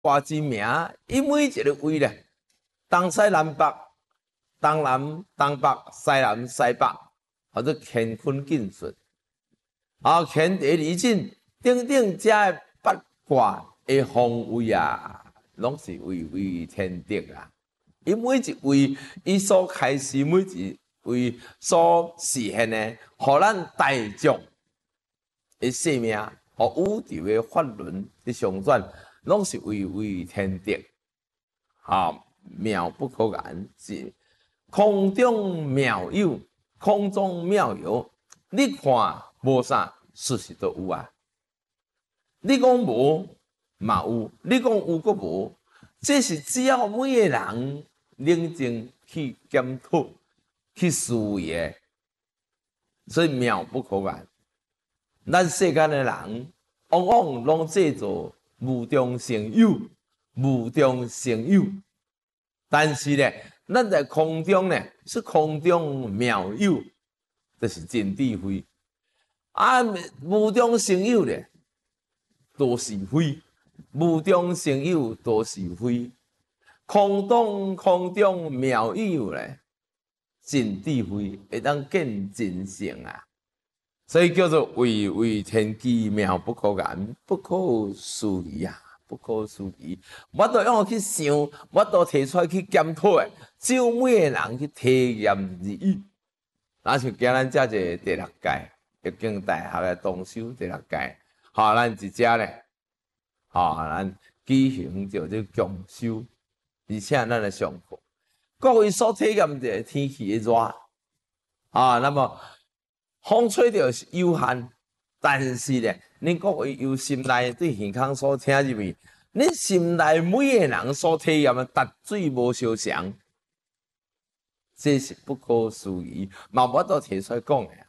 卦之名，伊每一个位咧，东西南北，东南东北，西南西北，或者乾坤进顺。乾地离震，顶顶遮的八卦的方位啊，拢是为天地啊。伊每一位，伊所开始每一位所实现的，互咱大众的生命，互宇宙的法轮的上转，拢是为天地。妙不可言，是空中妙有，空中妙有。你看无啥，事实都有啊。你讲无嘛有，你讲有阁无，这是只要每个人冷静去检讨、去思维的，所以妙不可言。咱世间的人，往往拢制作无中生有，无中生有。但是咧，咱在空中咧，是空中妙有，这是真智慧。无中生有咧，都是非；无中生有，都是非。空中妙有咧，真智慧会当见真性啊！所以叫做为天机，妙不可言，不可思议啊！不可思议，我都用去想，我都提出来去检讨的，只有每个人去体验而已。那像今咱这个第6届北京大学的同修第6届，咱一只咧，咱举行着这共修，而且咱来上课，各位所体验的天气的热，那么风吹着是有限。但是咧，恁各位由心内对耳孔所听入去，恁心内每个人所体验的达水无相像，这是不可思议，嘛我都提出来讲的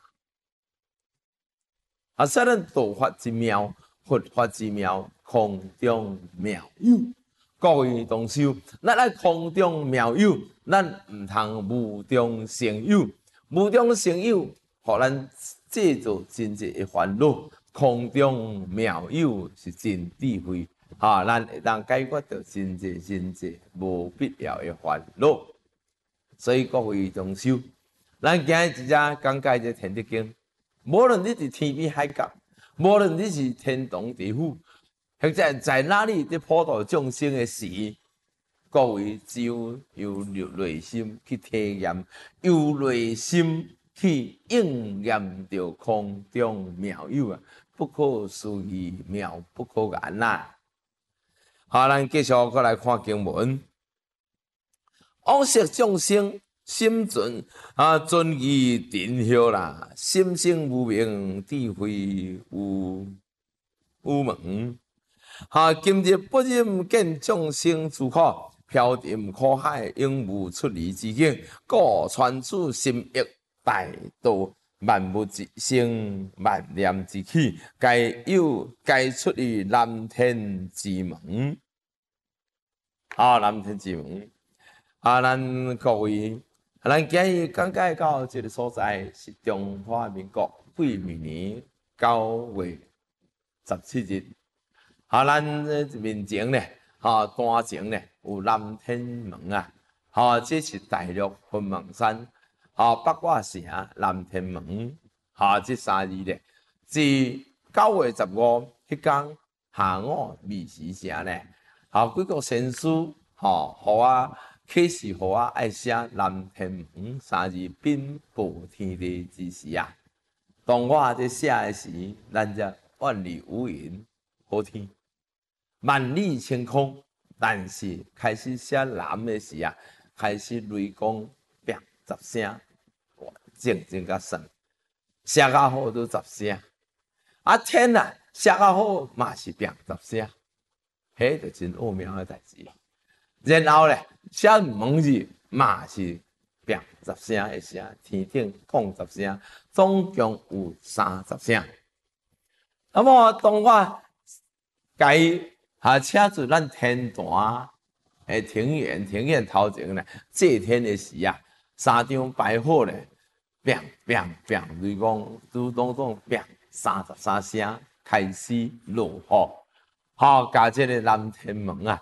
啊！说咱道法之妙，佛法之妙，空中妙有。各位同修，咱爱空中妙有，咱唔通无中生有，无中生有，互咱制造真济的烦恼。空中妙有是真智慧，咱会当解决到真济无必要的烦恼。所以各位同修，咱今日一只讲解这天地经，无论你是天边海角，无论你是天堂地府，或者在哪里在普度众生的时，各位只有由内心去体验，由内心去应验着空中妙有啊，不可思议，妙不可言呐！咱继续过来看经文。往昔众生心存尊仪定孝啦，心性无明，智慧无门。今日不忍见众生之苦，飘沉苦海，永无出离之境，故传此心意大道。万物之生，万念之起，该出于南天之门。南天之门。咱各位，咱今日讲解到这个所在是中华民国癸未年9月17日。咱面前咧，单前咧有南天门啊，这是大陆云门山，八卦城南天门，这3字咧，自9月15迄天下午未时城咧，几个先师，互启示互爱写南天门3字禀报天地之时啊。当我在写的时，咱则万里无云，好天，万里晴空。但是开始写南的时啊，开始雷公砰10声，静甲神，写甲好都10声。天啊，写甲好嘛是砰10声，迄就真奥妙的代志。然后咧，写门字嘛是砰10声的声，天顶讲10声，总共有30声。那么当我请出咱天坛的庭院头前咧，祭天的时啊，3张摆好咧，砰砰砰，雷公嘟咚咚砰33声开始落雨，加这个南天门啊。